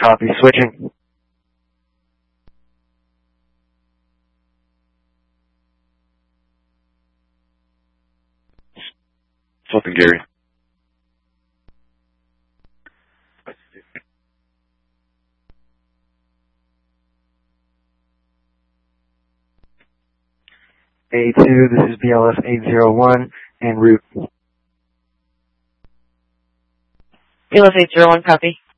Copy. Switching. Flipping Gary. A2, this is BLF 801, en route. BLF 801, copy.